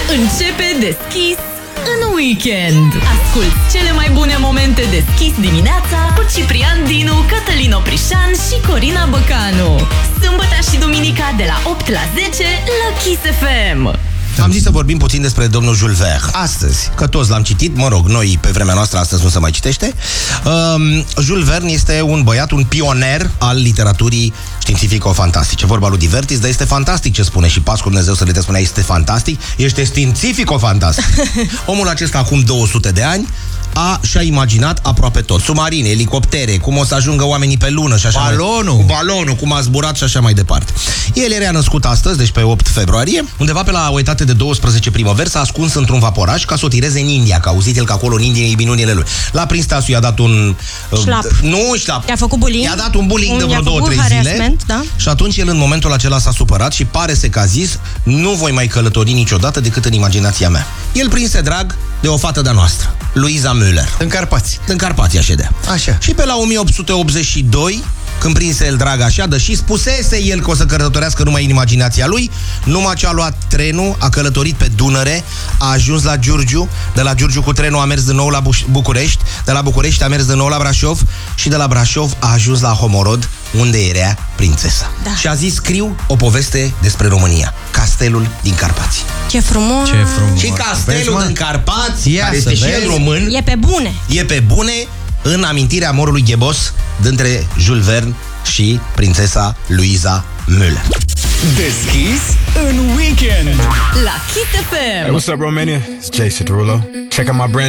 Începe Deschis în weekend. Asculți cele mai bune momente Deschis dimineața cu Ciprian Dinu, Cătălin Oprișan și Corina Băcanu. Sâmbătă și duminica de la 8 la 10 la Kiss FM. Am zis să vorbim puțin despre domnul Jules Verne astăzi, că toți l-am citit, mă rog, noi pe vremea noastră astăzi nu se mai citește. Jules Verne este un băiat, un pioner al literaturii științifico-fantastice. Vorba lui Divertis, dar este fantastic ce spune și Pascu Dumnezeu să le spunea, este fantastic, este științifico-fantastic. Omul acesta acum 200 de ani și-a imaginat aproape tot. Submarine, elicoptere, cum o să ajungă oamenii pe lună și așa balonul, cum a zburat și așa mai departe. El era născut astăzi, deci pe 8 februarie, undeva pe la o etate de 12 primăveri, s-a ascuns într-un vaporaș ca să o tireze în India, că a auzit el că acolo în India e minunile lui. L-a prins tasul, i-a dat un... I-a făcut bullying. I-a dat un bullying de vreo 2-3 zile. Da? Și atunci el în momentul acela s-a supărat și pare să că a zis: nu voi mai călători niciodată decât în imaginația mea. El prinse drag de o fată de-a noastră, Luisa Müller. În Carpați. În Carpația ședea. Așa. Și pe la 1882, când prinse el drag așa, deși spusese el că o să călătorească numai în imaginația lui, numai ce a luat trenul, a călătorit pe Dunăre, a ajuns la Giurgiu, de la Giurgiu cu trenul a mers din nou la București, de la București a mers din nou la Brașov și de la Brașov a ajuns la Homorod, unde era prințesa. Da. Și a zis: scriu o poveste despre România, castelul din Carpați. Ce frumos! Ce frumos! Și castelul din Carpați, care este și el român, E pe bune! e pe bune, în amintirea morului ghebos dintre Jules Verne și prințesa Luisa Müller. Deschis în weekend La Kiss FM. Hey, what's up, Romania? It's Jason Derulo. Check out my brand